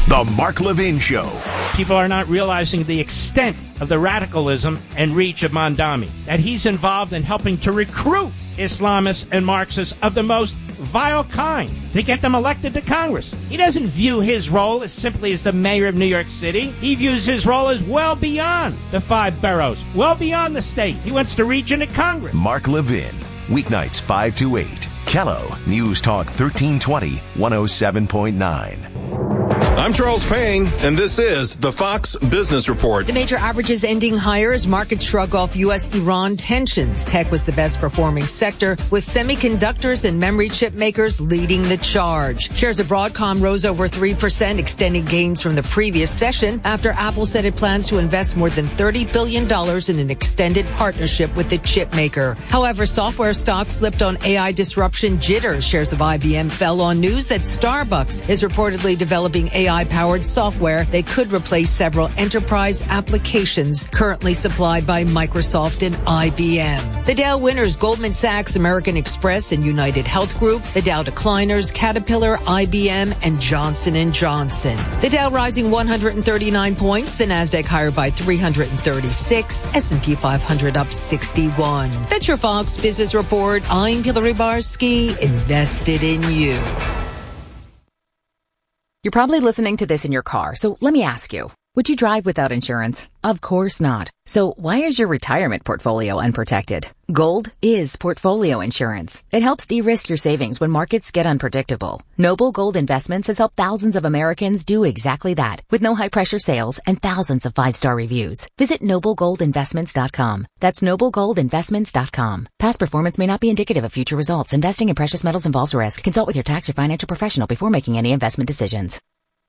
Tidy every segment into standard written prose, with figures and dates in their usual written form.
The Mark Levin Show. People are not realizing the extent of the radicalism and reach of Mondami, that he's involved in helping to recruit Islamists and Marxists of the most vile kind to get them elected to Congress. He doesn't view his role as simply as the mayor of New York City. He views his role as well beyond the 5 boroughs, well beyond the state. He wants to reach into Congress. Mark Levin, weeknights 5 to 8. Kello, News Talk 1320, 107.9. I'm Charles Payne, and this is the Fox Business Report. The major averages ending higher as markets shrug off U.S.-Iran tensions. Tech was the best performing sector, with semiconductors and memory chip makers leading the charge. Shares of Broadcom rose over 3%, extending gains from the previous session after Apple said it plans to invest more than $30 billion in an extended partnership with the chip maker. However, software stocks slipped on AI disruption jitters. Shares of IBM fell on news that Starbucks is reportedly developing AI-powered software that could replace several enterprise applications currently supplied by Microsoft and IBM. The Dow winners, Goldman Sachs, American Express, and United Health Group. The Dow decliners, Caterpillar, IBM, and Johnson & Johnson. The Dow rising 139 points, the Nasdaq higher by 336, S&P 500 up 61. That's your Fox Business Report. I'm Hillary Barsky, invested in you. You're probably listening to this in your car, so let me ask you, would you drive without insurance? Of course not. So why is your retirement portfolio unprotected? Gold is portfolio insurance. It helps de-risk your savings when markets get unpredictable. Noble Gold Investments has helped thousands of Americans do exactly that, with no high-pressure sales and thousands of 5-star reviews. Visit NobleGoldInvestments.com. That's NobleGoldInvestments.com. Past performance may not be indicative of future results. Investing in precious metals involves risk. Consult with your tax or financial professional before making any investment decisions.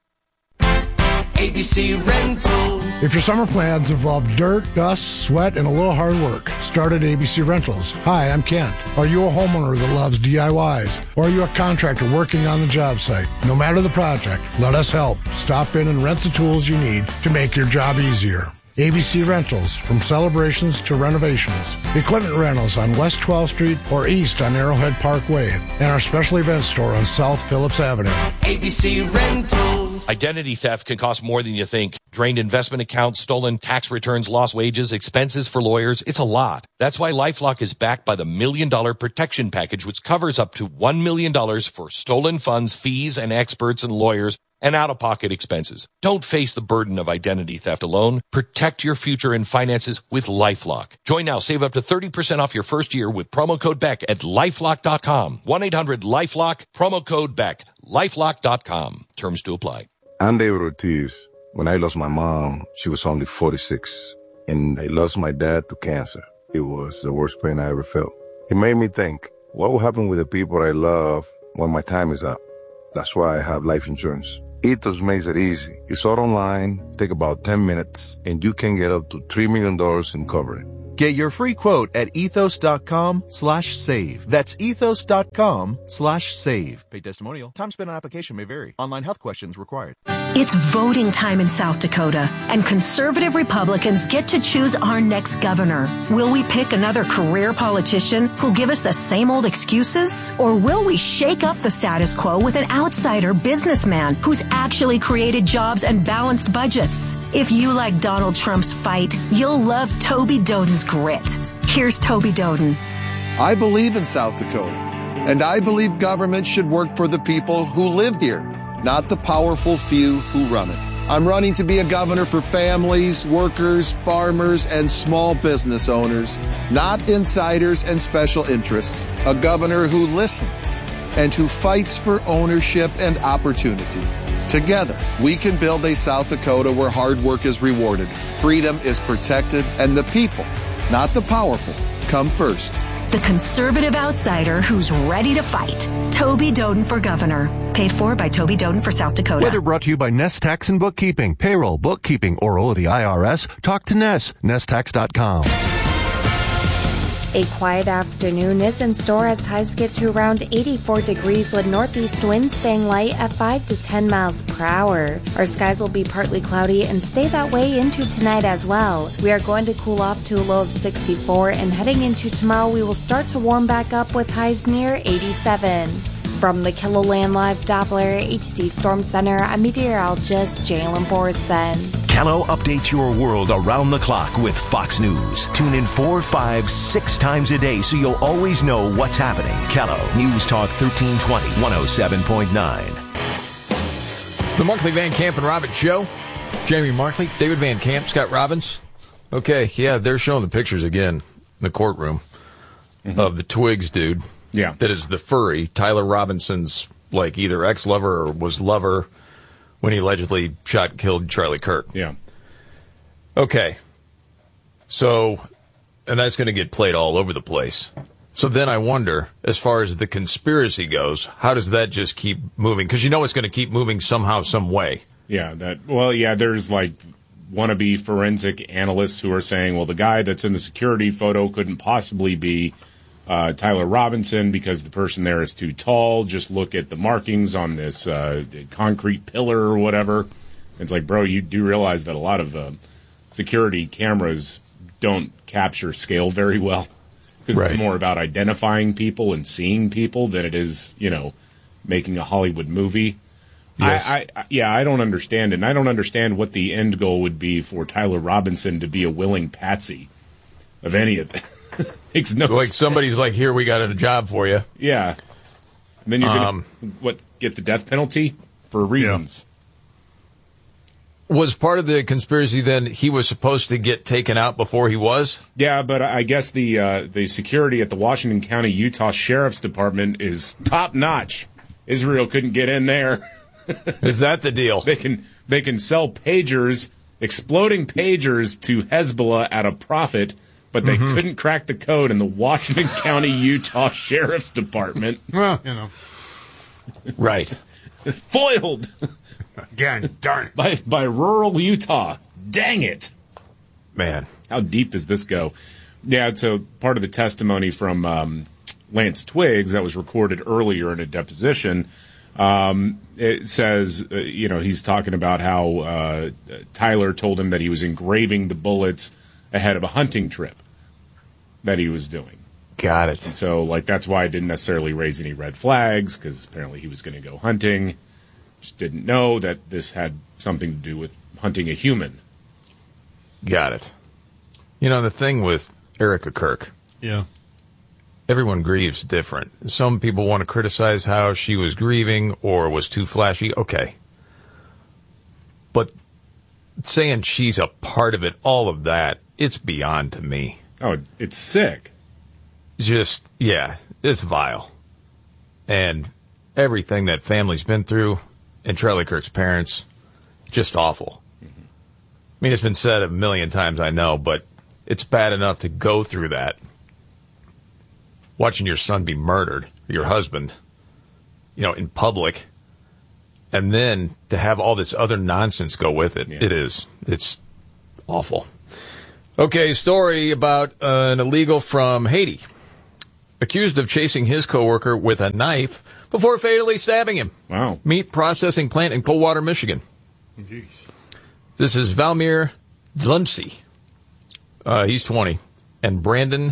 ABC Rentals. If your summer plans involve dirt, dust, sweat, and a little hard work, start at ABC Rentals. Hi, I'm Kent. Are you a homeowner that loves DIYs? Or are you a contractor working on the job site? No matter the project, let us help. Stop in and rent the tools you need to make your job easier. ABC Rentals, from celebrations to renovations. Equipment rentals on West 12th Street or east on Arrowhead Parkway. And our special events store on South Phillips Avenue. ABC Rentals. Identity theft can cost more than you think. Drained investment accounts, stolen tax returns, lost wages, expenses for lawyers. It's a lot. That's why LifeLock is backed by the $1 Million Protection Package, which covers up to $1 million for stolen funds, fees, and experts and lawyers, and out-of-pocket expenses. Don't face the burden of identity theft alone. Protect your future and finances with LifeLock. Join now. Save up to 30% off your first year with promo code BECK at LifeLock.com. 1-800-LifeLock, promo code BECK, LifeLock.com. Terms to apply. I'm David Ortiz. When I lost my mom, she was only 46. And I lost my dad to cancer. It was the worst pain I ever felt. It made me think, what will happen with the people I love when my time is up? That's why I have life insurance. Ethos makes it easy. It's all online, take about 10 minutes, and you can get up to $3 million in coverage. Get your free quote at ethos.com/save. That's ethos.com/save. Paid testimonial. Time spent on application may vary. Online health questions required. It's voting time in South Dakota, and conservative Republicans get to choose our next governor. Will we pick another career politician who'll give us the same old excuses? Or will we shake up the status quo with an outsider businessman who's actually created jobs and balanced budgets? If you like Donald Trump's fight, you'll love Toby Doden's grit. Here's Toby Doden. I believe in South Dakota, and I believe government should work for the people who live here, not the powerful few who run it. I'm running to be a governor for families, workers, farmers, and small business owners, not insiders and special interests. A governor who listens and who fights for ownership and opportunity. Together, we can build a South Dakota where hard work is rewarded, freedom is protected, and the people, not the powerful, come first. The conservative outsider who's ready to fight. Toby Doden for governor. Paid for by Toby Doden for South Dakota. Weather brought to you by Nest Tax and Bookkeeping. Payroll, bookkeeping, or the IRS. Talk to Nest. NestTax.com. A quiet afternoon is in store as highs get to around 84 degrees with northeast winds staying light at 5 to 10 miles per hour. Our skies will be partly cloudy and stay that way into tonight as well. We are going to cool off to a low of 64, and heading into tomorrow we will start to warm back up with highs near 87. From the KELOLAND Live Doppler HD Storm Center, I'm meteorologist Jalen Borson. Kello updates your world around the clock with Fox News. Tune in 4, 5, 6 times a day so you'll always know what's happening. Kello, News Talk 1320, 107.9. The Markley, Van Camp, and Robbins Show. Jamie Markley, David Van Camp, Scott Robbins. Okay, yeah, they're showing the pictures again in the courtroom of the Twigs dude. Yeah. That is the furry, Tyler Robinson's, like, either ex-lover or was lover when he allegedly shot and killed Charlie Kirk. Yeah. Okay. So, and that's going to get played all over the place. So then I wonder, as far as the conspiracy goes, how does that just keep moving? Because you know it's going to keep moving somehow, some way. Yeah, there's like wannabe forensic analysts who are saying, well, the guy that's in the security photo couldn't possibly be Tyler Robinson because the person there is too tall. Just look at the markings on this concrete pillar or whatever. It's like, bro, you do realize that a lot of security cameras don't capture scale very well because It's more about identifying people and seeing people than it is, making a Hollywood movie. Yes. I don't understand it. And I don't understand what the end goal would be for Tyler Robinson to be a willing patsy of any of it. Makes no like sense. Somebody's like, here, we got a job for you. Yeah. And then you're going to, get the death penalty for reasons. Yeah. Was part of the conspiracy then he was supposed to get taken out before he was? Yeah, but I guess the security at the Washington County, Utah Sheriff's Department is top-notch. Israel couldn't get in there. Is that the deal? They can sell pagers, exploding pagers to Hezbollah at a profit, but they couldn't crack the code in the Washington County, Utah Sheriff's Department. Well, Right. Foiled. Again, darn it. By rural Utah. Dang it. Man. How deep does this go? Yeah, so part of the testimony from Lance Twiggs that was recorded earlier in a deposition, it says, he's talking about how Tyler told him that he was engraving the bullets ahead of a hunting trip that he was doing. Got it. And so, that's why I didn't necessarily raise any red flags, because apparently he was going to go hunting. Just didn't know that this had something to do with hunting a human. Got it. The thing with Erica Kirk. Yeah. Everyone grieves different. Some people want to criticize how she was grieving or was too flashy. Okay. But saying she's a part of it, all of that, it's beyond to me. Oh, it's sick. Just, it's vile. And everything that family's been through and Charlie Kirk's parents, just awful. I mean, it's been said a million times, I know, but it's bad enough to go through that. Watching your son be murdered, your husband, in public, and then to have all this other nonsense go with it. Yeah. It's awful. Okay, story about an illegal from Haiti, accused of chasing his coworker with a knife before fatally stabbing him. Wow. Meat processing plant in Coldwater, Michigan. Jeez. This is Valmir Dlumpsy. He's 20. And Brandon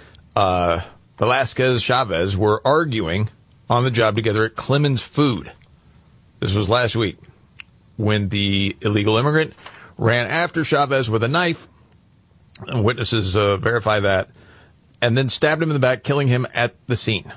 Velasquez Chavez were arguing on the job together at Clemens Food. This was last week when the illegal immigrant ran after Chavez with a knife. And witnesses verify that. And then stabbed him in the back, killing him at the scene.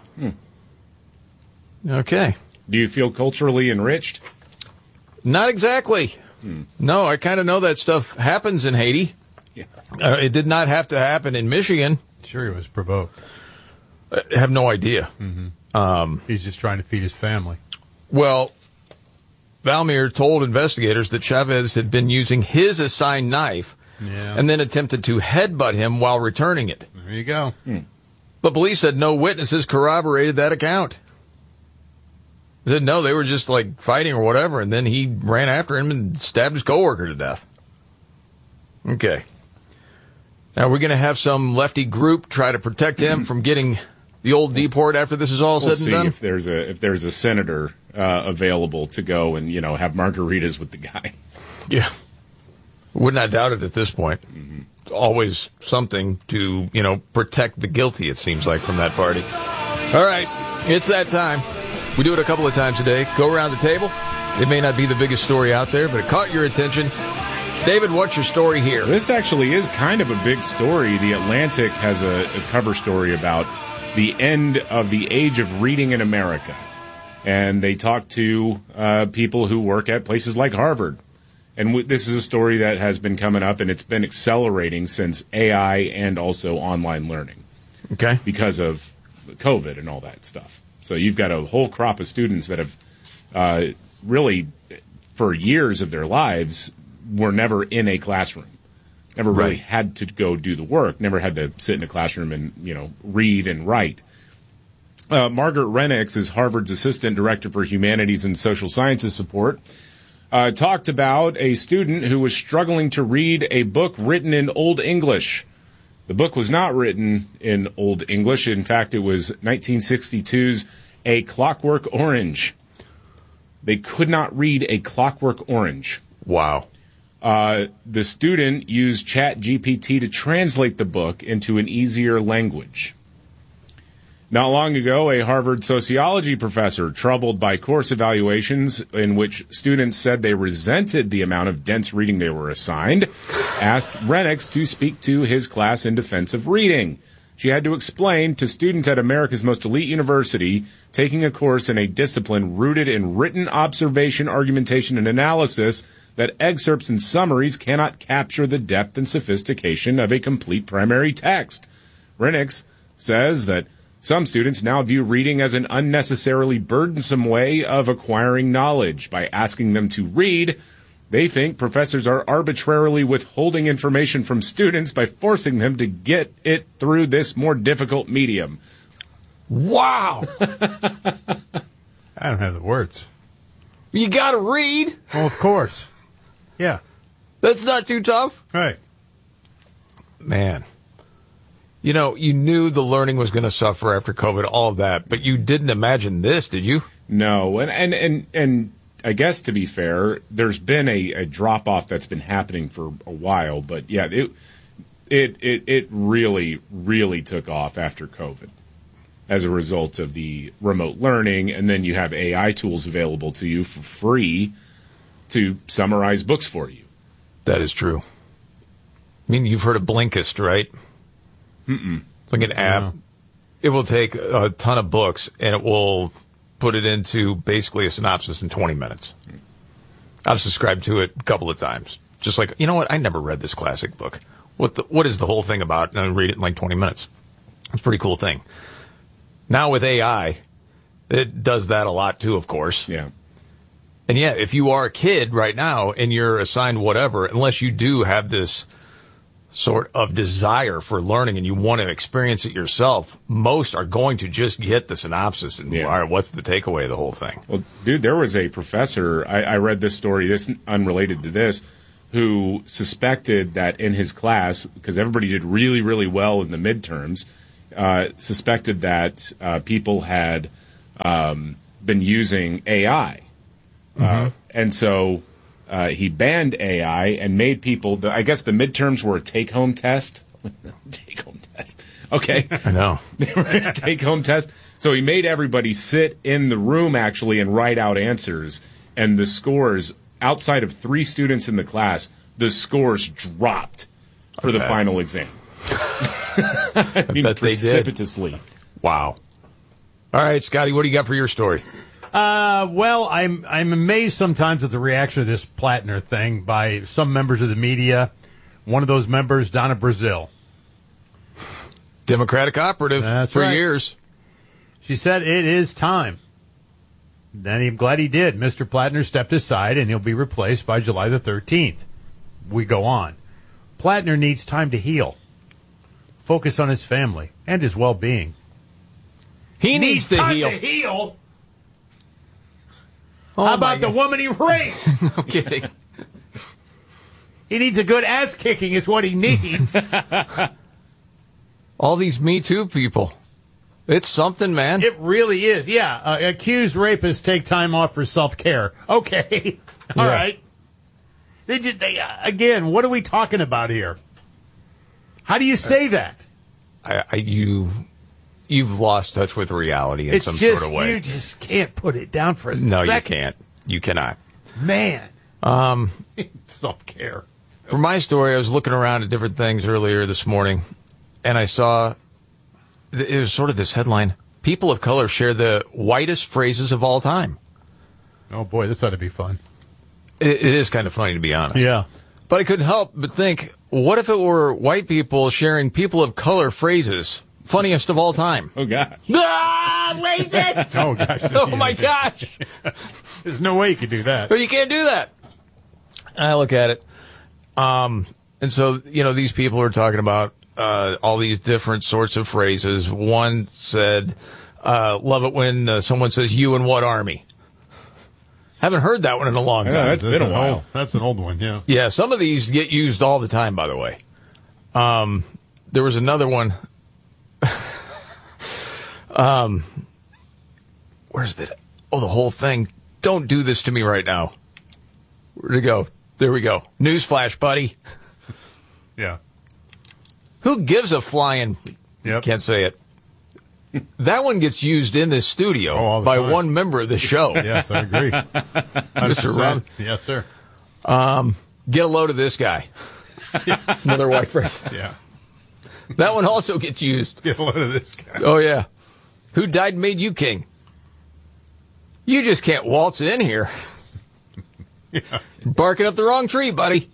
Okay. Do you feel culturally enriched? Not exactly. No, I kind of know that stuff happens in Haiti. Yeah. It did not have to happen in Michigan. Sure, he was provoked. I have no idea. He's just trying to feed his family. Well, Valmir told investigators that Chavez had been using his assigned knife and then attempted to headbutt him while returning it. There you go. But police said no witnesses corroborated that account. They said no, they were just fighting or whatever, and then he ran after him and stabbed his coworker to death. Okay. Now we're going to have some lefty group try to protect him from getting the old deport after this is all said and done. If there's a senator available to go and have margaritas with the guy. Yeah. Would not doubt it at this point. It's always something to protect the guilty. It seems like from that party. All right, it's that time. We do it a couple of times a day. Go around the table. It may not be the biggest story out there, but it caught your attention. David, what's your story here? This actually is kind of a big story. The Atlantic has a cover story about the end of the age of reading in America. And they talk to people who work at places like Harvard. And this is a story that has been coming up, and it's been accelerating since AI and also online learning. Okay. Because of COVID and all that stuff. So you've got a whole crop of students that have really, for years of their lives, were never in a classroom. Never really had to go do the work. Never had to sit in a classroom and, read and write. Margaret Renix is Harvard's Assistant Director for Humanities and Social Sciences Support. Talked about a student who was struggling to read a book written in Old English. The book was not written in Old English. In fact, it was 1962's A Clockwork Orange. They could not read A Clockwork Orange. Wow. The student used ChatGPT to translate the book into an easier language. Not long ago, a Harvard sociology professor, troubled by course evaluations in which students said they resented the amount of dense reading they were assigned, asked Renix to speak to his class in defense of reading. She had to explain to students at America's most elite university taking a course in a discipline rooted in written observation, argumentation, and analysis that excerpts and summaries cannot capture the depth and sophistication of a complete primary text. Renix says that some students now view reading as an unnecessarily burdensome way of acquiring knowledge. By asking them to read, they think professors are arbitrarily withholding information from students by forcing them to get it through this more difficult medium. Wow! I don't have the words. You gotta read. Oh, of course. Yeah. That's not too tough. Right. Man. You knew the learning was going to suffer after COVID, all of that, but you didn't imagine this, did you? No, and I guess to be fair, there's been a drop off that's been happening for a while, but yeah, it really, really took off after COVID as a result of the remote learning, and then you have AI tools available to you for free to summarize books for you. That is true. I mean, you've heard of Blinkist, right? Mm-mm. It's like an app. No. It will take a ton of books, and it will put it into basically a synopsis in 20 minutes. I've subscribed to it a couple of times. Just like, you know what? I never read this classic book. What is the whole thing about? And I read it in like 20 minutes. It's a pretty cool thing. Now with AI, it does that a lot too, of course. Yeah. And yeah, if you are a kid right now and you're assigned whatever, unless you do have this sort of desire for learning and you want to experience it yourself, most are going to just get the synopsis and all right, what's the takeaway of the whole thing? Well, dude, there was a professor, I read this story, this unrelated to this, who suspected that in his class, because everybody did really, really well in the midterms, suspected that people had been using AI. And so he banned AI and made people, I guess the midterms were a take-home test. Take-home test. Okay. I know. They were a take-home test. So he made everybody sit in the room, actually, and write out answers. And the scores, outside of 3 students in the class, the scores dropped for the final exam. I mean, bet they did. precipitously. Wow. All right, Scotty, what do you got for your story? Well, I'm amazed sometimes at the reaction of this Plattner thing by some members of the media. One of those members, Donna Brazil. Democratic operative for right. years. She said it is time. Then I'm glad he did. Mr. Plattner stepped aside, and he'll be replaced by July the 13th. We go on. Plattner needs time to heal. Focus on his family and his well-being. He needs to time heal. To heal? Oh, how about the woman he raped? No kidding. He needs a good ass kicking is what he needs. All these Me Too people. It's something, man. It really is. Yeah. Accused rapists take time off for self-care. Okay. All right. Again, what are we talking about here? How do you say that? you've lost touch with reality in some sort of way. You just can't put it down for a No, second. you can't. You cannot. Man. Self-care. For my story, I was looking around at different things earlier this morning, and I saw it was sort of this headline: people of color share the whitest phrases of all time. Oh, boy, this ought to be fun. It is kind of funny, to be honest. Yeah. But I couldn't help but think, what if it were white people sharing people of color phrases? Funniest of all time. Oh, gosh. Ah, racist! Oh, gosh. Oh, my gosh. There's no way you could do that. Well, you can't do that. I look at it. And so, these people are talking about all these different sorts of phrases. One said, love it when someone says, you in what army? Haven't heard that one in a long time. That's been a while. That's an old one, yeah. Yeah, some of these get used all the time, by the way. There was another one. Where's that? Oh, the whole thing. Don't do this to me right now. Where'd it go? There we go. Newsflash, buddy. Yeah. Who gives a flying? Yep. Can't say it. That one gets used in this studio by time. one member of the show. Yes, I agree. Mr. Rob. Yes, sir. Get a load of this guy. It's another white phrase. Yeah. That one also gets used. Get a load of this guy. Oh, yeah. Who died and made you king? You just can't waltz in here. Yeah. Barking up the wrong tree, buddy.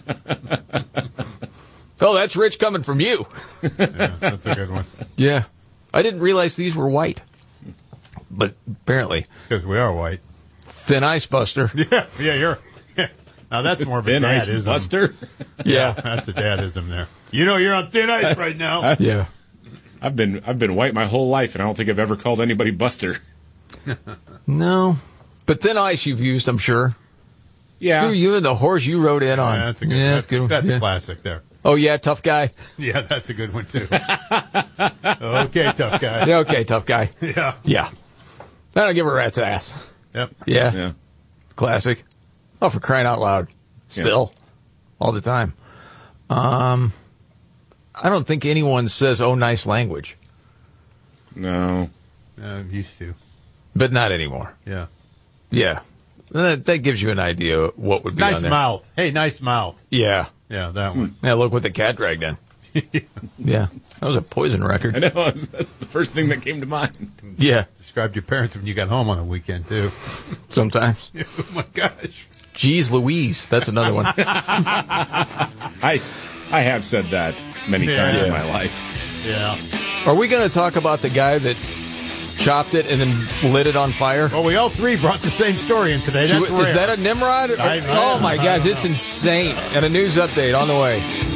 Oh, that's rich coming from you. Yeah, that's a good one. Yeah. I didn't realize these were white. But apparently. It's because we are white. Thin Ice Buster. Yeah, you're... Now that's more of a Thin Ice dadism. Buster? Yeah. That's a dadism there. You're on thin ice right now. Yeah. I've been white my whole life, and I don't think I've ever called anybody Buster. No. But Thin Ice you've used, I'm sure. Yeah. Screw you and the horse you rode in on. Yeah, that's a good, that's good one. That's Yeah. a classic there. Oh, yeah, tough guy. Yeah, that's a good one, too. Okay, tough guy. Yeah, okay, tough guy. Yeah. Yeah. I don't give a rat's ass. Yep. Yeah. Classic. Oh, for crying out loud. Still. All the time. I don't think anyone says, oh, nice language. No. Used to. But not anymore. Yeah. Yeah. That gives you an idea of what would be Nice on there. mouth. Hey, nice mouth. Yeah. Yeah, that one. Yeah, look what the cat dragged in. Yeah. That was a Poison record. I know. That's the first thing that came to mind. Yeah. Described your parents when you got home on the weekend, too. Sometimes. Oh, my gosh. Jeez Louise. That's another one. I have said that many times in my life. Yeah. Are we going to talk about the guy that chopped it and then lit it on fire? Well, we all three brought the same story in today. That's rare. Is that a Nimrod? Oh, my gosh. It's insane. And a news update on the way.